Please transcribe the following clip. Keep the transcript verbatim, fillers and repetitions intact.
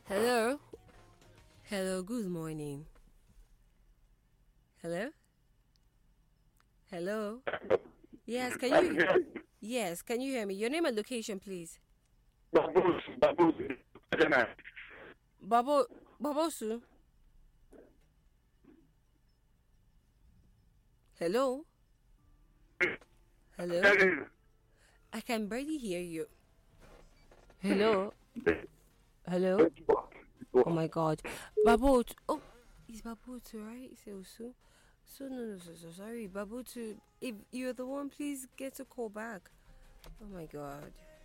Hello? Hello, good morning. Hello? Hello? Yes, can you Yes, can you hear me? Your name and location, please. Babos, Babos, Babo Babosu. Hello? Hello? I can barely hear you. Hello? Hello? Oh my god. Babot. Oh, it's Babotu, right? So, so, so no, no, so, so sorry. Babotu, if you're the one, please get a call back. Oh my god.